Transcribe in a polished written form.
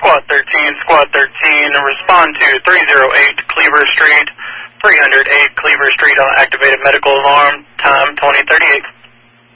Squad 13, respond to 308 Cleaver Street, 308 Cleaver Street on activated medical alarm, time 2038.